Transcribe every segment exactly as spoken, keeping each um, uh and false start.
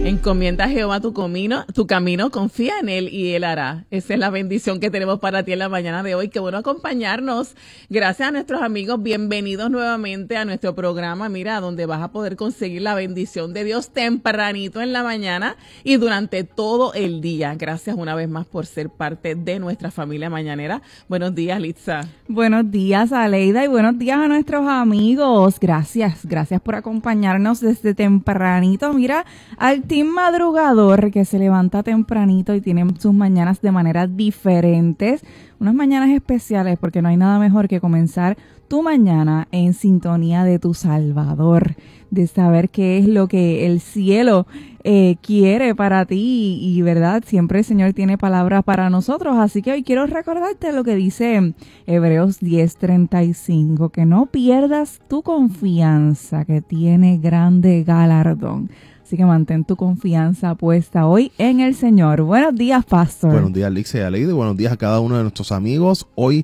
Encomienda a Jehová tu camino, tu camino, confía en Él y Él hará. Esa es la bendición que tenemos para ti en la mañana de hoy. Qué bueno acompañarnos. Gracias a nuestros amigos. Bienvenidos nuevamente a nuestro programa. Mira, donde vas a poder conseguir la bendición de Dios tempranito en la mañana y durante todo el día. Gracias una vez más por ser parte de nuestra familia mañanera. Buenos días, Litza. Buenos días, Aleida, y buenos días a nuestros amigos. Gracias, gracias por acompañarnos desde tempranito. Mira, al team madrugador que se levanta tempranito y tiene sus mañanas de maneras diferentes, unas mañanas especiales, porque no hay nada mejor que comenzar tu mañana en sintonía de tu Salvador, de saber qué es lo que el cielo eh, quiere para ti y, verdad, siempre el Señor tiene palabras para nosotros. Así que hoy quiero recordarte lo que dice Hebreos diez treinta y cinco, que no pierdas tu confianza, que tiene grande galardón. Así que mantén tu confianza puesta hoy en el Señor. Buenos días, Pastor. Buenos días, Lixia y Aleida. Buenos días a cada uno de nuestros amigos. Hoy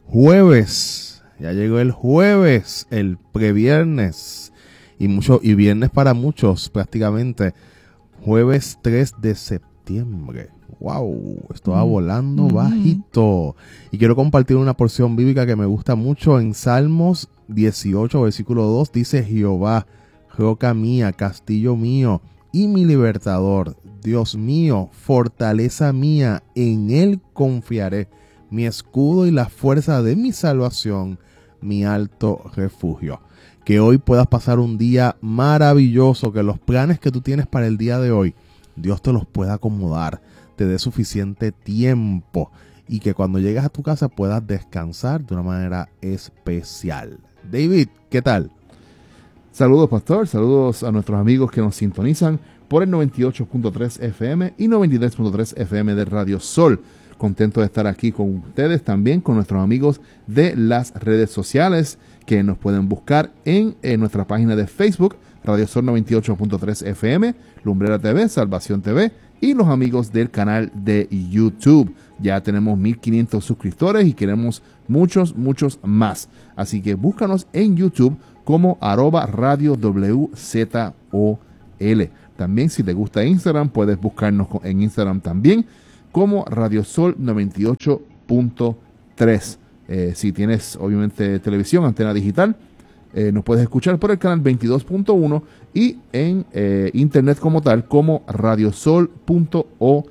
jueves. Ya llegó el jueves, el previernes, y mucho, y viernes para muchos prácticamente, jueves tres de septiembre. ¡Wow! Esto va volando mm. bajito. Y quiero compartir una porción bíblica que me gusta mucho en Salmos dieciocho, versículo dos, dice: Jehová, roca mía, castillo mío y mi libertador, Dios mío, fortaleza mía, en él confiaré, mi escudo y la fuerza de mi salvación, mi alto refugio. Que hoy puedas pasar un día maravilloso, que los planes que tú tienes para el día de hoy, Dios te los pueda acomodar, te dé suficiente tiempo y que cuando llegues a tu casa puedas descansar de una manera especial. David, ¿qué tal? Saludos, Pastor, saludos a nuestros amigos que nos sintonizan por el noventa y ocho punto tres F M y noventa y tres punto tres F M de Radio Sol. Contento de estar aquí con ustedes, también con nuestros amigos de las redes sociales que nos pueden buscar en, en nuestra página de Facebook, Radio Sol noventa y ocho punto tres F M, Lumbrera T V, Salvación T V y los amigos del canal de YouTube. Ya tenemos mil quinientos suscriptores y queremos muchos, muchos más. Así que búscanos en YouTube como arroba radio W Z O L. También si te gusta Instagram, puedes buscarnos en Instagram también como Radio Sol noventa y ocho punto tres. Eh, si tienes obviamente televisión, antena digital, eh, nos puedes escuchar por el canal veintidós punto uno y en eh, internet como tal como radiosol punto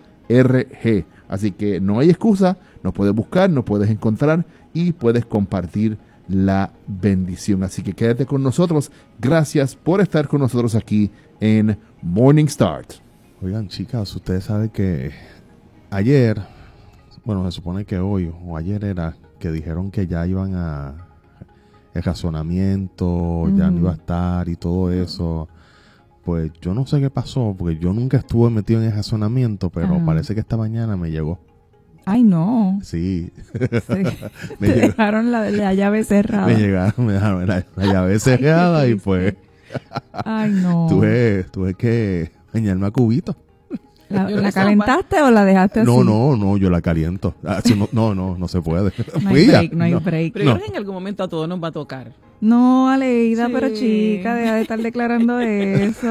org. Así que no hay excusa, nos puedes buscar, nos puedes encontrar y puedes compartir la bendición. Así que quédate con nosotros. Gracias por estar con nosotros aquí en Morning Start. Oigan, chicas, ustedes saben que ayer, bueno, se supone que hoy o ayer era que dijeron que ya iban a el razonamiento, uh-huh. ya no iba a estar y todo eso. Pues yo no sé qué pasó, porque yo nunca estuve metido en el razonamiento, pero uh-huh. parece que esta mañana me llegó. Ay, no. Sí. sí. me Te llegó. dejaron la, la llave cerrada. Me llegaron, me dejaron la, la llave cerrada. Ay, y pues. Ay, no. Tuve, tuve que bañarme a cubito. ¿La, ¿la calentaste o la dejaste así? No, no, no, yo la caliento. Ah, no, no, no, no se puede. No hay break, no hay break. Pero yo creo que en algún momento a todos nos va a tocar. No, Aleida, sí. Pero chica, deja de estar declarando eso.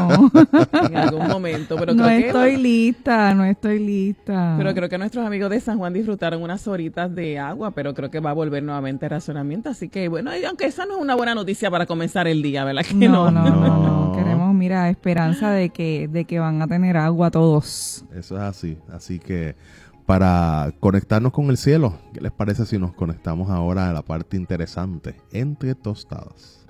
En algún momento, pero no creo estoy que, lista, no estoy lista. Pero creo que nuestros amigos de San Juan disfrutaron unas horitas de agua, pero creo que va a volver nuevamente el razonamiento. Así que, bueno, aunque esa no es una buena noticia para comenzar el día, ¿verdad que no? No, no, no, no. Queremos, mira, esperanza de que, de que van a tener agua todos. Eso es así, así que para conectarnos con el cielo, ¿qué les parece si nos conectamos ahora a la parte interesante, entre tostadas?